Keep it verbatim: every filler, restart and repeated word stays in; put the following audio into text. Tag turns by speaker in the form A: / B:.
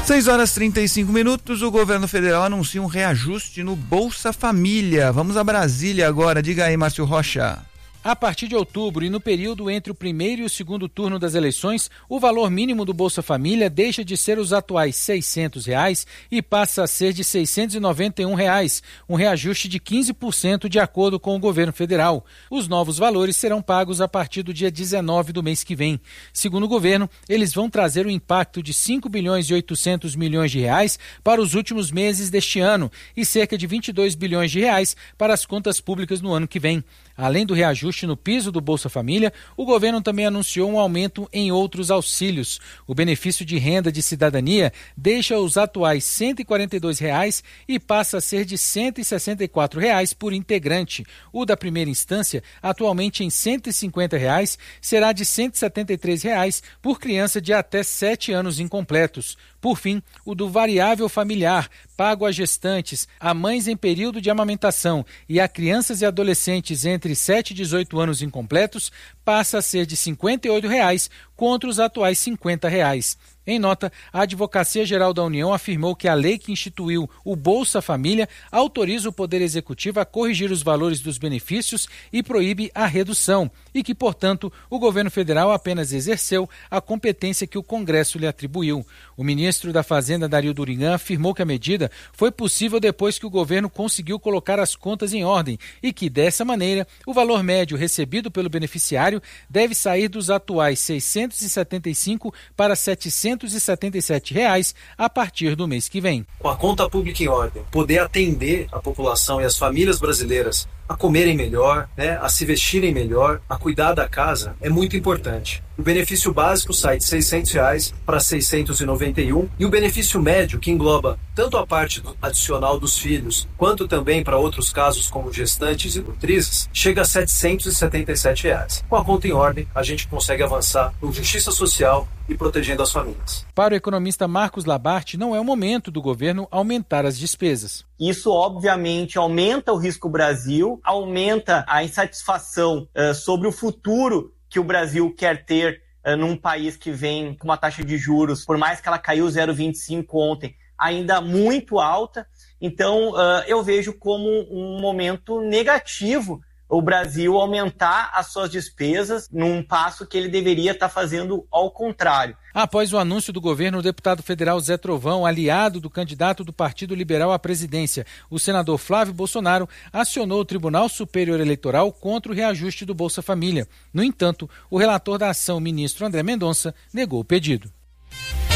A: seis horas e trinta e cinco minutos, o governo federal anuncia um reajuste no Bolsa Família. Vamos a Brasília agora, diga aí, Márcio Rocha.
B: A partir de outubro e no período entre o primeiro e o segundo turno das eleições, o valor mínimo do Bolsa Família deixa de ser os atuais seiscentos reais e passa a ser de seiscentos e noventa e um reais, um reajuste de quinze por cento de acordo com o governo federal. Os novos valores serão pagos a partir do dia dezenove do mês que vem. Segundo o governo, eles vão trazer um impacto de cinco bilhões e oitocentos milhões de reais para os últimos meses deste ano e cerca de vinte e dois bilhões de reais para as contas públicas no ano que vem. Além do reajuste no piso do Bolsa Família, o governo também anunciou um aumento em outros auxílios. O benefício de renda de cidadania deixa os atuais cento e quarenta e dois reais e passa a ser de cento e sessenta e quatro reais por integrante. O da primeira instância, atualmente em cento e cinquenta reais, será de cento e setenta e três reais por criança de até sete anos incompletos. Por fim, o do variável familiar, pago a gestantes, a mães em período de amamentação e a crianças e adolescentes entre sete e dezoito anos incompletos, passa a ser de cinquenta e oito reais contra os atuais cinquenta reais. Em nota, a Advocacia Geral da União afirmou que a lei que instituiu o Bolsa Família autoriza o Poder Executivo a corrigir os valores dos benefícios e proíbe a redução, e que, portanto, o governo federal apenas exerceu a competência que o Congresso lhe atribuiu. O ministro da Fazenda, Dario Durigan, afirmou que a medida foi possível depois que o governo conseguiu colocar as contas em ordem e que, dessa maneira, o valor médio recebido pelo beneficiário deve sair dos atuais seiscentos e setenta e cinco para setecentos e setenta e sete reais a partir do mês que vem.
C: Com a conta pública em ordem, poder atender a população e as famílias brasileiras a comerem melhor, né, a se vestirem melhor, a cuidar da casa, é muito importante. O benefício básico sai de seiscentos reais para seiscentos e noventa e um e o benefício médio, que engloba tanto a parte adicional dos filhos, quanto também para outros casos como gestantes e nutrizes, chega a setecentos e setenta e sete reais. Com a conta em ordem, a gente consegue avançar com justiça social e protegendo as famílias.
B: Para o economista Marcos Labarte, não é o momento do governo aumentar as despesas.
D: Isso, obviamente, aumenta o risco Brasil, aumenta a insatisfação uh, sobre o futuro que o Brasil quer ter uh, num país que vem com uma taxa de juros, por mais que ela caiu zero vírgula vinte e cinco ontem, ainda muito alta. Então, uh, eu vejo como um momento negativo o Brasil aumentar as suas despesas num passo que ele deveria estar fazendo ao contrário.
B: Após o anúncio do governo, o deputado federal Zé Trovão, aliado do candidato do Partido Liberal à presidência, o senador Flávio Bolsonaro, acionou o Tribunal Superior Eleitoral contra o reajuste do Bolsa Família. No entanto, o relator da ação, ministro André Mendonça, negou o pedido.